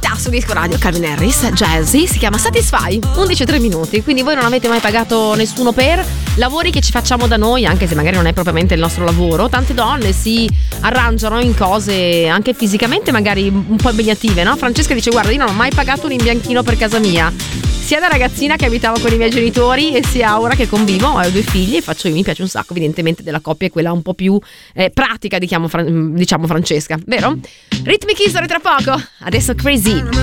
Novità su Disco Radio, Calvin Harris, Jazzy, si chiama Satisfy, 11:03 minuti. Quindi voi non avete mai pagato nessuno per lavori che ci facciamo da noi, anche se magari non è propriamente il nostro lavoro. Tante donne si arrangiano in cose anche fisicamente magari un po' impegnative, no? Francesca dice: guarda, io non ho mai pagato un imbianchino per casa mia, sia da ragazzina che abitavo con i miei genitori e sia ora che convivo, ho 2 figli e faccio io, mi piace un sacco. Evidentemente della coppia è quella un po' più pratica, diciamo Francesca, vero? Ritmi Kiss tra poco, adesso Crazy.